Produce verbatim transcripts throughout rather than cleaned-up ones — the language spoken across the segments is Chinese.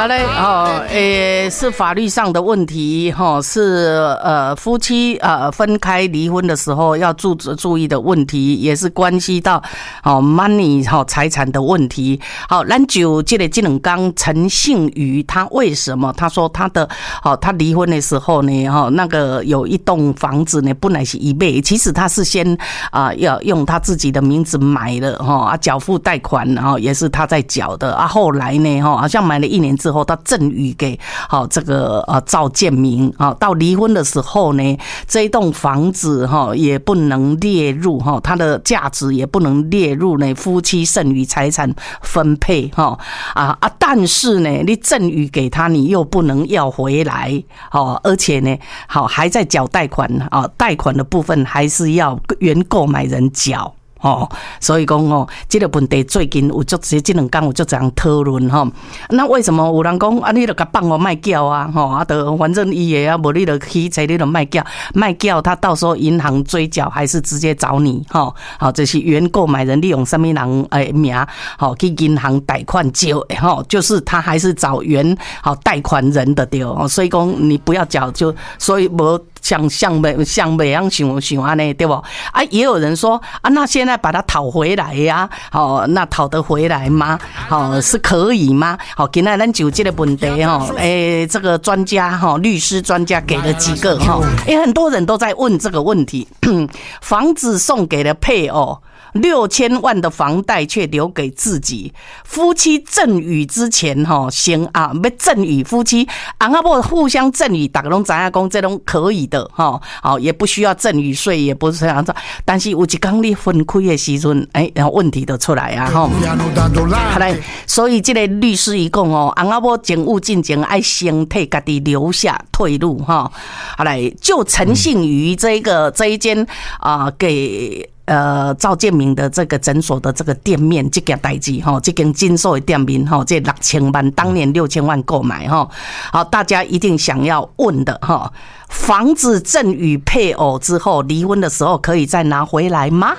好嘞，哦，诶，是法律上的问题，哈，是呃夫妻呃分开离婚的时候要注注意的问题，也是关系到哦 money 哈财产的问题。好，咱就这个这两刚陈信宇，他为什么他说他的哦他离婚的时候呢，哈那个有一栋房子呢，本来是一倍，其实他是先啊、呃、要用他自己的名字买了哈啊缴付贷款，然后也是他在缴的啊，后来呢哈好像买了一年之后，他赠与给好这个呃赵建明啊，到离婚的时候呢，这一栋房子哈也不能列入哈，它的价值也不能列入呢夫妻剩余财产分配哈啊啊，但是呢，你赠与给他，你又不能要回来哦，而且呢，好还在缴贷款啊，贷款的部分还是要原购买人缴。哦，所以讲哦，这个问题最近有足这这两天有足这样讨论哈。那为什么有人讲啊？你就甲放我卖缴啊？吼啊，得反正伊也啊，无你就去找你就卖缴，卖缴他到时候银行追缴还是直接找你哈。好，这是原购买人利用什么人诶名好去银行贷款缴哈，就是他还是找原好贷款人的对哦。所以讲你不要缴就所以无。像像没像没样想想安呢，对不？啊，也有人说啊，那现在把它讨回来呀、啊，好、哦，那讨得回来吗？好、哦，是可以吗？好，今天咱就这个问题哈，诶，这个专家哈，律师专家给了几个哈，诶，很多人都在问这个问题，房子送给了配偶。六千万的房贷却留给自己，夫妻赠与之前哈，先啊，要赠与夫妻，啊阿婆互相赠与，大家拢知影讲这种可以的哈，好也不需要赠与税，也不是这样子，但是有一天你分开的时阵，哎，然后问题就出来啊哈。好来，所以这个律师一讲哦，啊阿婆警务进前爱先替家己留下退路哈。好来，就陈信宇这个这一间啊、呃、给。呃，赵建明的这个诊所的这个店面，这件代志哈，这间金寿的店面哈，这六千万，当年六千万购买哈，好，大家一定想要问的哈，房子赠与配偶之后，离婚的时候可以再拿回来吗？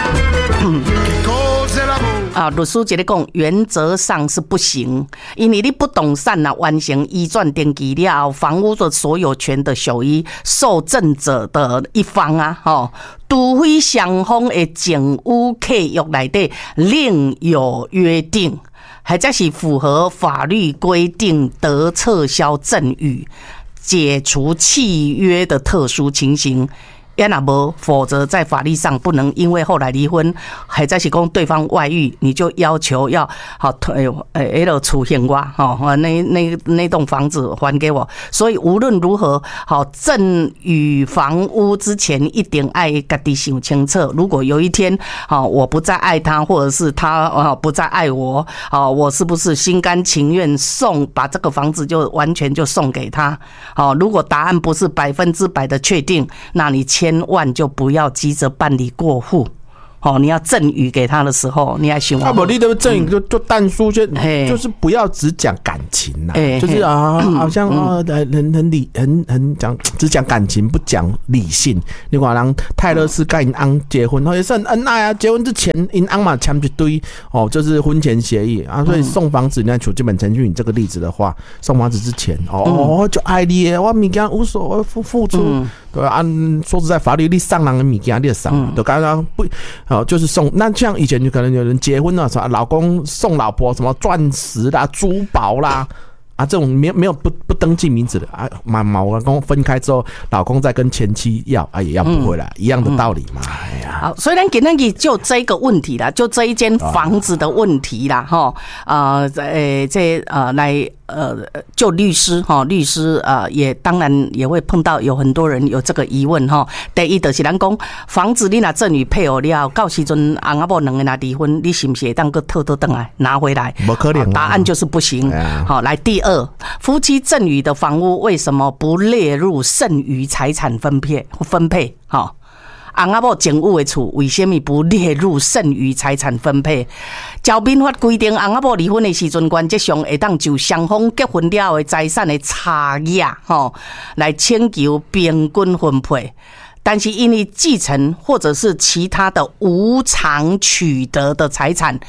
啊，律师这里讲，原则上是不行，因为你不动产啊完成移转登记了后，房屋的所有权的属于受赠者的一方啊，吼，除非双方的政务契约内底另有约定，或者是符合法律规定得撤销赠与、解除契约的特殊情形。要那无，否则在法律上不能因为后来离婚，还在是讲对方外遇，你就要求要好退诶，要出现我哈，那那那栋房子还给我。所以无论如何，好赠与房屋之前一定爱家己想清楚。如果有一天好我不再爱他，或者是他啊不再爱我，好我是不是心甘情愿送把这个房子就完全就送给他？好，如果答案不是百分之百的确定，那你千万就不要急着办理过户。哦，你要赠与给他的时候，你还想啊？ 不，你的赠与就就但书就就是不要只讲感情呐、啊，就是啊，好像啊，很很理很很讲只讲感情，不讲理性。你看人泰勒斯跟因昂结婚，也是很恩爱啊。结婚之前因昂嘛签一堆哦，就是婚前协议啊，所以送房子，你看处基本程序，你这个例子的话，送房子之前哦，就爱你，我物件无所谓付付出。嗯对啊，说实在，法律你送人的物件，你就送，就刚刚不，哦，就是送。那像以前就可能有人结婚了，什么老公送老婆什么钻石啦、珠宝啦。啊，这种没有没有不不登记名字的啊，马马老公分开之后，老公再跟前妻要啊，也要不回来，嗯、一样的道理嘛。哎呀， 好，所以咱今天就这个问题啦，就这一间房子的问题啦，哈、哦，呃，诶，这呃来呃，就律师哈，律师呃也当然也会碰到有很多人有这个疑问哈。第一就是咱讲房子你若赠与配偶了，到时阵翁仔某两个若离婚，你是不是会当个偷偷回来拿回来？ 不可能， 答案就是不行。好，来第二。二，夫妻赠与的房屋为什么不列入剩余财产分配？分配，好，翁仔某前有的厝为什么不列入剩余财产分配？照民法规定，翁仔某离婚的时阵，原则上会当就双方结婚了的财产的差额，吼，来请求平均分配。但是因为继承或者是其他的无偿取得的财产，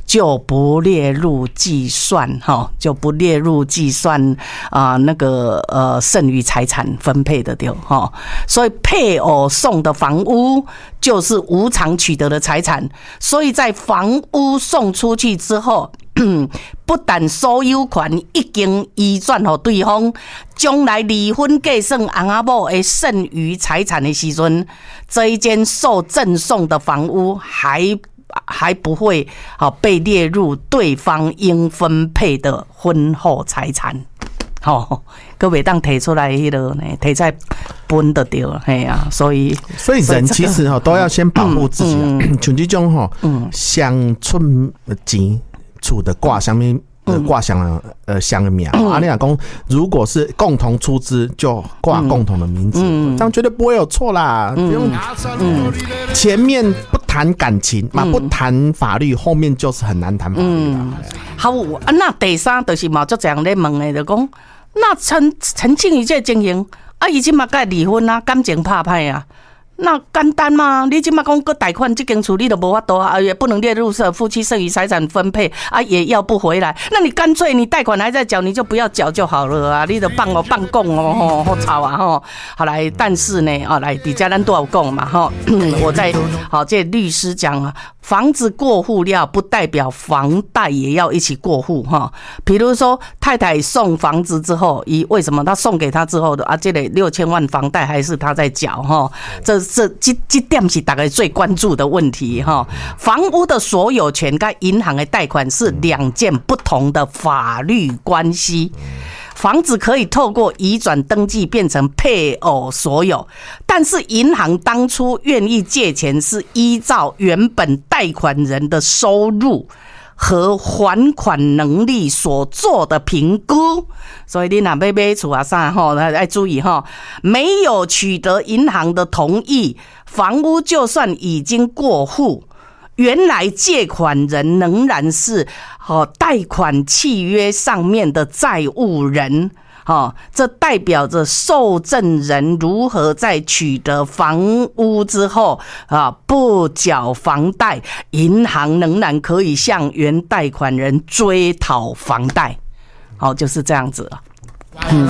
就不列入计算，哈，就不列入计算啊、呃，那个呃剩余财产分配的对，哈，所以配偶送的房屋就是无偿取得的财产，所以在房屋送出去之后。不但所有权已经移转给对方，将来离婚计算翁仔某的剩余财产的时阵，这一间受赠送的房屋还还不会被列入对方应分配的婚后财产。哦，各位当提出来迄个呢，提出来分就对了，嘿啊，所以所以人其实哈都要先保护自己啊，像这种哈，乡村钱。厝的挂上面呃挂上了呃乡的名，啊，你讲讲，如果是共同出资，就挂共同的名字，嗯、这样绝对不会有错啦，嗯、不用，嗯，前面不谈感情嘛，嗯、不谈法律，后面就是很难谈法律啦。嗯、 好，那第三就是嘛，就这样咧问的，就讲，那陈陈庆瑜这情形，啊，伊即马该离婚啊，感情拍歹啊。那简单嘛？你即马讲个贷款这间处理都无法度啊，也不能列入夫妻剩余财产分配啊，也要不回来。那你干脆你贷款还在缴，你就不要缴就好了啊！你就放哦放供哦吼，好吵啊吼！好来，但是呢，啊来，底下咱多少供嘛吼？我在好，这律师讲啊，房子过户了，不代表房贷也要一起过户哈。比如说太太送房子之后，以为什么他送给他之后的啊，这个六千万房贷还是他在缴哈？这这这这点是大家最关注的问题哈。房屋的所有权跟银行的贷款是两件不同的法律关系。房子可以透过移转登记变成配偶所有，但是银行当初愿意借钱是依照原本贷款人的收入和还款能力所做的评估，所以你若要买厝啊啥吼，要注意吼，没有取得银行的同意，房屋就算已经过户，原来借款人仍然是贷款契约上面的债务人。哦，这代表着受赠人如何在取得房屋之后啊不缴房贷，银行仍然可以向原贷款人追讨房贷。好，就是这样子。嗯。